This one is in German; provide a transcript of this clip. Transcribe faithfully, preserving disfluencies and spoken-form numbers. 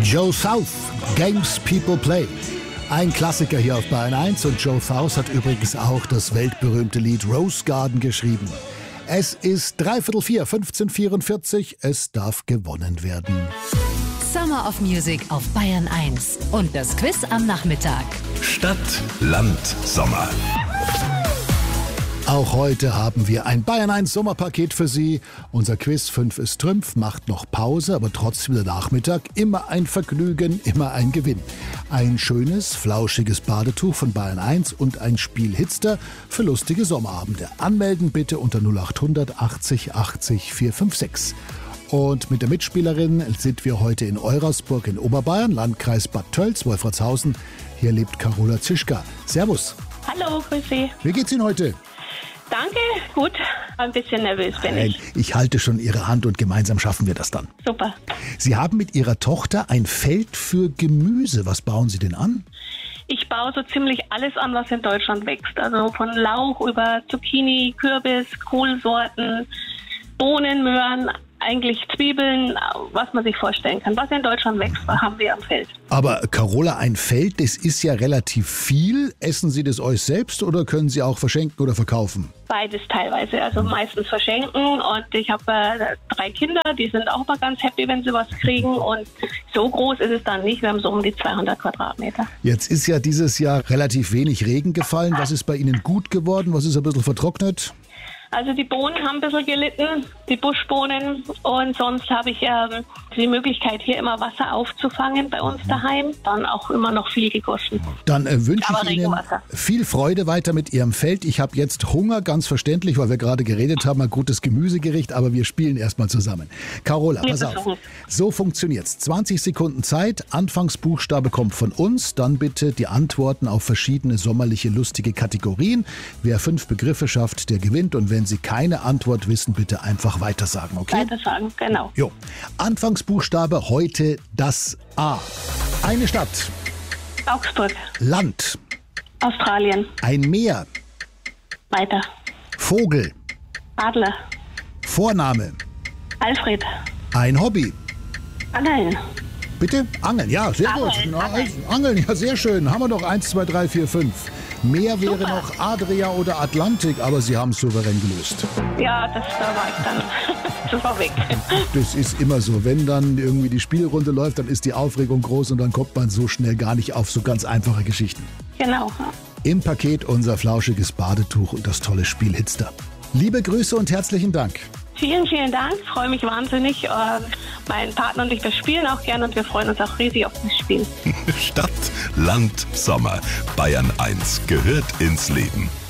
Joe South, Games People Play. Ein Klassiker hier auf Bayern eins und Joe South hat übrigens auch das weltberühmte Lied Rose Garden geschrieben. Es ist dreiviertel vier, fünfzehn Uhr vierundvierzig, es darf gewonnen werden. Summer of Music auf Bayern eins und das Quiz am Nachmittag. Stadt, Land, Sommer. Auch heute haben wir ein Bayern eins Sommerpaket für Sie. Unser Quiz fünf ist Trümpf, macht noch Pause, aber trotzdem der Nachmittag. Immer ein Vergnügen, immer ein Gewinn. Ein schönes, flauschiges Badetuch von Bayern eins und ein Spiel Hitster für lustige Sommerabende. Anmelden bitte unter null acht hundert achtzig achtzig vierhundertsechsundfünfzig. Und mit der Mitspielerin sind wir heute in Eurasburg in Oberbayern, Landkreis Bad Tölz, Wolfratshausen. Hier lebt Carola Zischka. Servus. Hallo, grüß Sie. Wie geht's Ihnen heute? Danke, gut. Ein bisschen nervös bin Nein, ich. ich halte schon Ihre Hand und gemeinsam schaffen wir das dann. Super. Sie haben mit Ihrer Tochter ein Feld für Gemüse. Was bauen Sie denn an? Ich baue so ziemlich alles an, was in Deutschland wächst. Also von Lauch über Zucchini, Kürbis, Kohlsorten, Bohnen, Möhren, eigentlich Zwiebeln, was man sich vorstellen kann. Was in Deutschland wächst, haben wir am Feld. Aber Carola, ein Feld, das ist ja relativ viel. Essen Sie das euch selbst oder können Sie auch verschenken oder verkaufen? Beides teilweise, also meistens verschenken. Und ich habe äh, drei Kinder, die sind auch mal ganz happy, wenn sie was kriegen. Und so groß ist es dann nicht. Wir haben so um die zweihundert Quadratmeter. Jetzt ist ja dieses Jahr relativ wenig Regen gefallen. Was ist bei Ihnen gut geworden? Was ist ein bisschen vertrocknet? Also die Bohnen haben ein bisschen gelitten, die Buschbohnen, und sonst habe ich ähm, die Möglichkeit, hier immer Wasser aufzufangen bei uns daheim. Dann auch immer noch viel gegossen. Dann äh, wünsche Aber ich Ihnen Regenwasser. viel Freude weiter mit Ihrem Feld. Ich habe jetzt Hunger, ganz verständlich, weil wir gerade geredet haben, ein gutes Gemüsegericht, aber wir spielen erstmal zusammen. Carola, pass auf. So funktioniert's. zwanzig Sekunden Zeit, Anfangsbuchstabe kommt von uns, dann bitte die Antworten auf verschiedene sommerliche, lustige Kategorien. Wer fünf Begriffe schafft, der gewinnt, und wenn Sie keine Antwort wissen, bitte einfach weitersagen, okay? Weitersagen, genau. Jo. Anfangsbuchstabe heute das A. Eine Stadt. Augsburg, Land. Australien, Ein Meer. weiter. Vogel. Adler, Vorname. Alfred, Ein Hobby. Angeln, Bitte? Angeln, ja, sehr Angeln, gut. Na, Angeln. also, Angeln, ja, sehr schön. Haben wir noch eins, zwei, drei, vier, fünf. Mehr wäre Super. noch Adria oder Atlantik, aber Sie haben es souverän gelöst. ja, das da war ich dann. Das war weg. Das ist immer so. Wenn dann irgendwie die Spielrunde läuft, dann ist die Aufregung groß und dann kommt man so schnell gar nicht auf so ganz einfache Geschichten. Genau. Im Paket unser flauschiges Badetuch und das tolle Spiel Hitster. Liebe Grüße und herzlichen Dank. Vielen, vielen Dank. Ich freue mich wahnsinnig. Äh, Mein Partner und ich, wir spielen auch gerne und wir freuen uns auch riesig auf das Spiel. Stadt, Land, Sommer. Bayern eins gehört ins Leben.